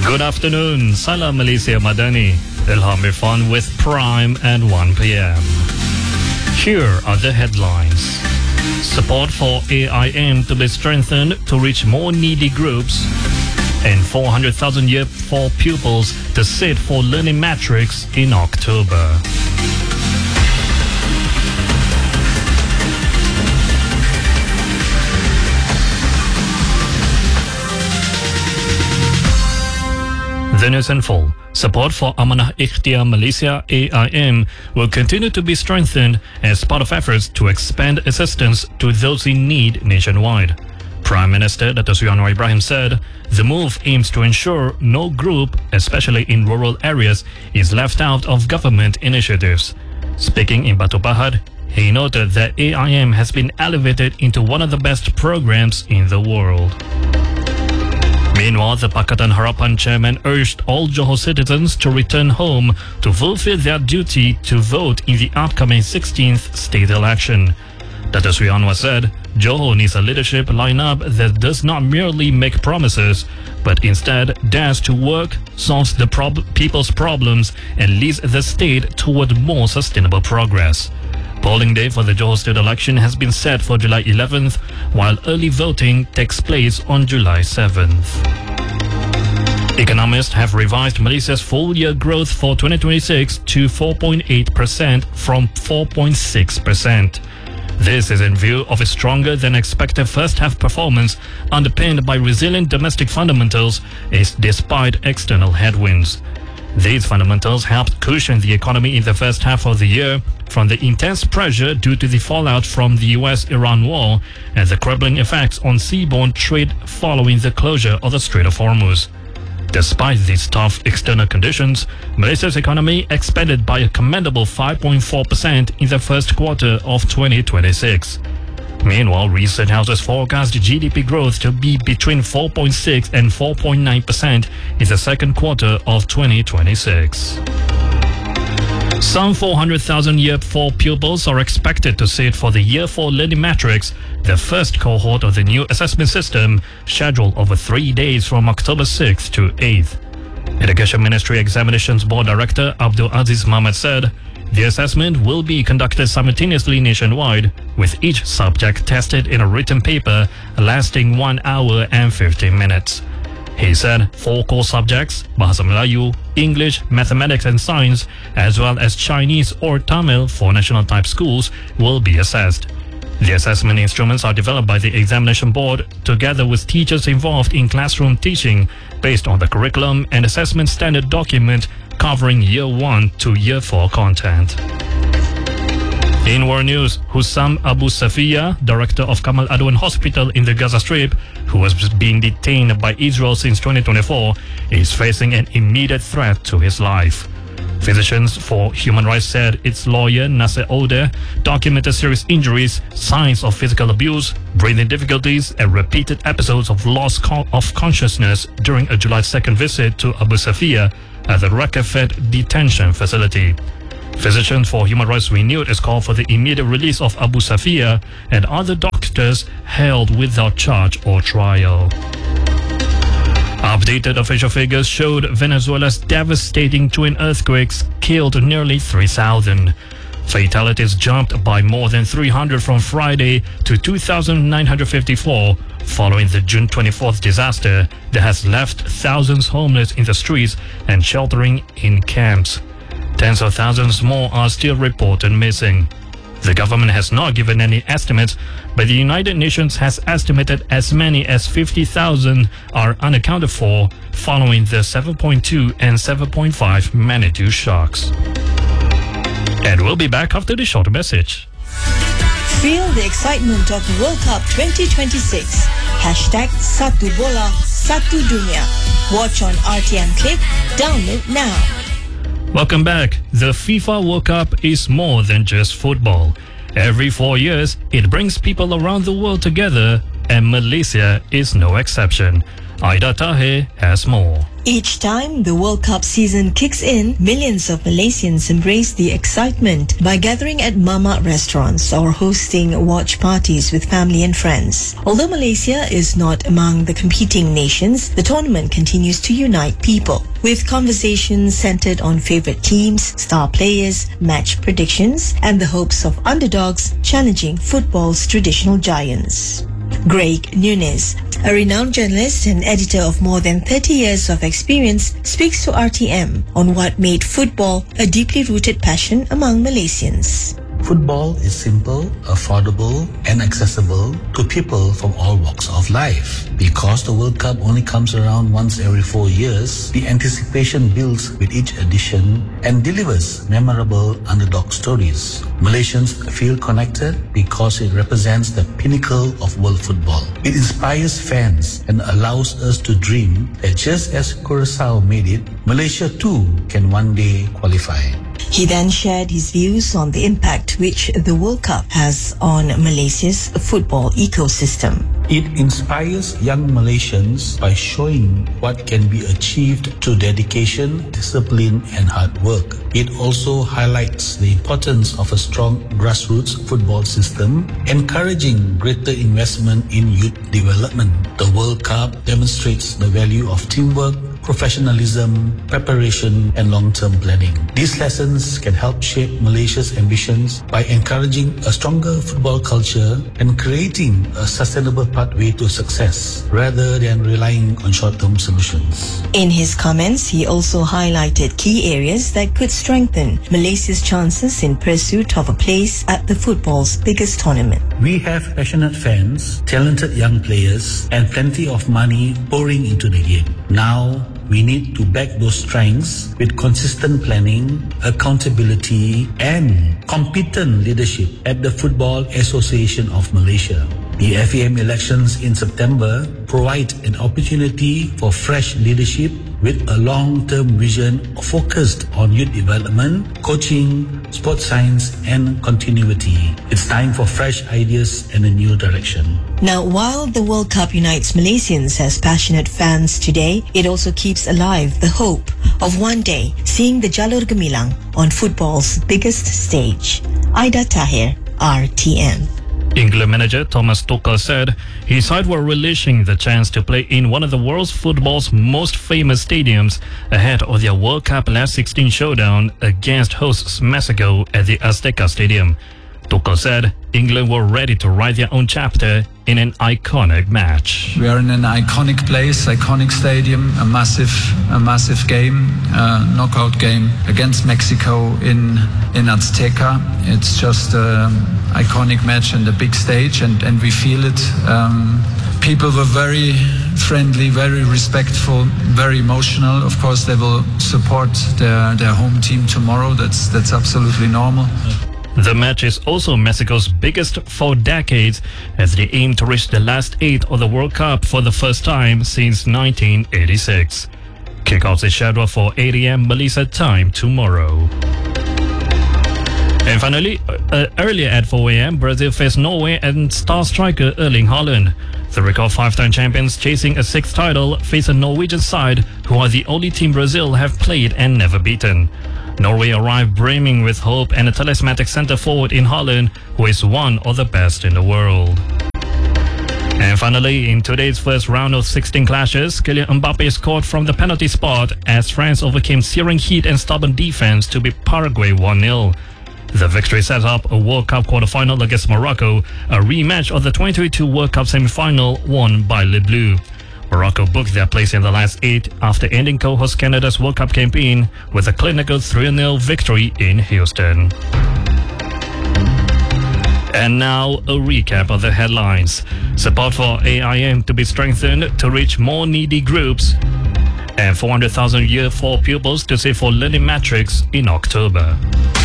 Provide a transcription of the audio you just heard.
Good afternoon, Salam Malaysia Madani. Ilham Irfan with Prime at 1 p.m. Here are the headlines. Support for AIM to be strengthened to reach more needy groups. And 400,000 year for pupils to sit for learning matrix in October. The news in full. Support for Amanah Ikhtiar Malaysia AIM will continue to be strengthened as part of efforts to expand assistance to those in need nationwide. Prime Minister Dato' Sri Anwar Ibrahim said the move aims to ensure no group, especially in rural areas, is left out of government initiatives. Speaking in Batu Pahat, he noted that AIM has been elevated into one of the best programs in the world. Meanwhile, the Pakatan Harapan chairman urged all Johor citizens to return home to fulfill their duty to vote in the upcoming 16th state election. Dato' Sri Anwar said, Johor needs a leadership lineup that does not merely make promises, but instead dares to work, solves the people's problems, and leads the state toward more sustainable progress. Polling day for the Johor state election has been set for July 11th, while early voting takes place on July 7th. Economists have revised Malaysia's full-year growth for 2026 to 4.8% from 4.6%. This is in view of a stronger than expected first-half performance underpinned by resilient domestic fundamentals despite external headwinds. These fundamentals helped cushion the economy in the first half of the year from the intense pressure due to the fallout from the US-Iran war and the crippling effects on seaborne trade following the closure of the Strait of Hormuz. Despite these tough external conditions, Malaysia's economy expanded by a commendable 5.4% in the first quarter of 2026. Meanwhile, research houses forecast GDP growth to be between 4.6 and 4.9% in the second quarter of 2026. Some 400,000 Year 4 pupils are expected to sit for the Year 4 learning matrix, the first cohort of the new assessment system, scheduled over 3 days from October 6th to 8th. Education Ministry Examinations Board Director Abdul Aziz Mohamad said, the assessment will be conducted simultaneously nationwide, with each subject tested in a written paper lasting 1 hour and 15 minutes. He said 4 core subjects, Bahasa Melayu, English, Mathematics and Science, as well as Chinese or Tamil for national type schools, will be assessed. The assessment instruments are developed by the Examination Board together with teachers involved in classroom teaching based on the curriculum and assessment standard document covering Year 1 to Year 4 content. In world news, Hussam Abu Safiya, director of Kamal Adwan Hospital in the Gaza Strip, who has been detained by Israel since 2024, is facing an immediate threat to his life. Physicians for Human Rights said its lawyer, Nasser Ode, documented serious injuries, signs of physical abuse, breathing difficulties, and repeated episodes of loss of consciousness during a July 2nd visit to Abu Safiya at the Rakafet detention facility. Physicians for Human Rights renewed its call for the immediate release of Abu Safiya and other doctors held without charge or trial. Updated official figures showed Venezuela's devastating twin earthquakes killed nearly 3,000. Fatalities jumped by more than 300 from Friday to 2,954 following the June 24th disaster that has left thousands homeless in the streets and sheltering in camps. Tens of thousands more are still reported missing. The government has not given any estimates, but the United Nations has estimated as many as 50,000 are unaccounted for following the 7.2 and 7.5 magnitude shocks. And we'll be back after the short message. Feel the excitement of World Cup 2026. #Satu Bola, Satu Dunia. Watch on RTM Click. Download now. Welcome back. The FIFA World Cup is more than just football. Every 4 years, it brings people around the world together, and Malaysia is no exception. Aida Tahir has more. Each time the World Cup season kicks in, millions of Malaysians embrace the excitement by gathering at mamak restaurants or hosting watch parties with family and friends. Although Malaysia is not among the competing nations, the tournament continues to unite people, with conversations centered on favorite teams, star players, match predictions, and the hopes of underdogs challenging football's traditional giants. Greg Nunes, a renowned journalist and editor of more than 30 years of experience, speaks to RTM on what made football a deeply rooted passion among Malaysians. Football is simple, affordable, and accessible to people from all walks of life. Because the World Cup only comes around once every 4 years, the anticipation builds with each edition and delivers memorable underdog stories. Malaysians feel connected because it represents the pinnacle of world football. It inspires fans and allows us to dream that just as Curaçao made it, Malaysia too can one day qualify. He then shared his views on the impact which the World Cup has on Malaysia's football ecosystem. It inspires young Malaysians by showing what can be achieved through dedication, discipline, and hard work. It also highlights the importance of a strong grassroots football system, encouraging greater investment in youth development. The World Cup demonstrates the value of teamwork, professionalism, preparation, and long-term planning. These lessons can help shape Malaysia's ambitions by encouraging a stronger football culture and creating a sustainable pathway to success rather than relying on short-term solutions. In his comments, he also highlighted key areas that could strengthen Malaysia's chances in pursuit of a place at the football's biggest tournament. We have passionate fans, talented young players, and plenty of money pouring into the game. Now, we need to back those strengths with consistent planning, accountability, and competent leadership at the Football Association of Malaysia. The FAM elections in September provide an opportunity for fresh leadership with a long-term vision focused on youth development, coaching, sports science, and continuity. It's time for fresh ideas and a new direction. Now, while the World Cup unites Malaysians as passionate fans today, it also keeps alive the hope of one day seeing the Jalur Gemilang on football's biggest stage. Aida Tahir, RTM. England manager Thomas Tuchel said his side were relishing the chance to play in one of the world's football's most famous stadiums ahead of their World Cup last 16 showdown against hosts Mexico at the Azteca Stadium. Tuchel said England were ready to write their own chapter in an iconic match. We are in an iconic place, iconic stadium, a massive game, knockout game against Mexico in Azteca. It's just an iconic match and a big stage, and we feel it. People were very friendly, very respectful, very emotional. Of course, they will support their home team tomorrow. That's absolutely normal. The match is also Mexico's biggest for decades as they aim to reach the last 8 of the World Cup for the first time since 1986. Kickoff is scheduled for 8 a.m. Malaysia time tomorrow. And finally, earlier at 4 a.m., Brazil faced Norway and star striker Erling Haaland. The record 5-time champions chasing a 6th title face a Norwegian side who are the only team Brazil have played and never beaten. Norway arrived brimming with hope and a talismanic centre forward in Haaland, who is one of the best in the world. And finally, in today's first round of 16 clashes, Kylian Mbappe scored from the penalty spot as France overcame searing heat and stubborn defense to beat Paraguay 1-0. The victory set up a World Cup quarter-final against Morocco, a rematch of the 2022 World Cup semi-final won by Les Bleus. Morocco booked their place in the last 8 after ending co-host Canada's World Cup campaign with a clinical 3-0 victory in Houston. And now a recap of the headlines. Support for AIM to be strengthened to reach more needy groups. And 400,000 year for pupils to save for learning metrics in October.